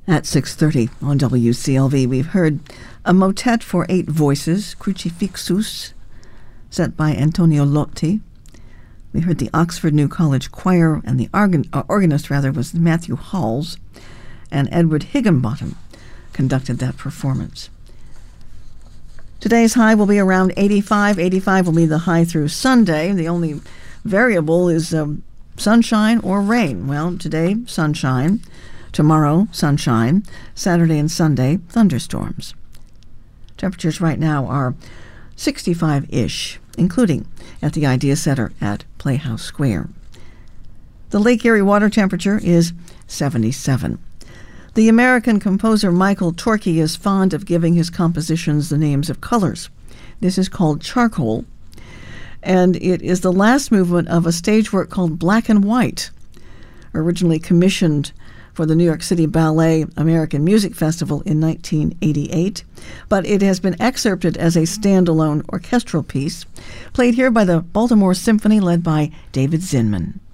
At 6:30 on WCLV, we've heard a motet for 8 voices, Crucifixus, set by Antonio Lotti. We heard the Oxford New College Choir, and the organist was Matthew Halls, and Edward Higginbottom conducted that performance. Today's high will be around 85. 85 will be the high through Sunday. The only variable is sunshine or rain. Well, today, sunshine. Tomorrow, sunshine. Saturday and Sunday, thunderstorms. Temperatures right now are 65-ish, including at the Idea Center at Playhouse Square. The Lake Erie water temperature is 77. The American composer Michael Torke is fond of giving his compositions the names of colors. This is called charcoal, and it is the last movement of a stage work called Black and White, originally commissioned for the New York City Ballet American Music Festival in 1988, but it has been excerpted as a standalone orchestral piece, played here by the Baltimore Symphony led by David Zinman.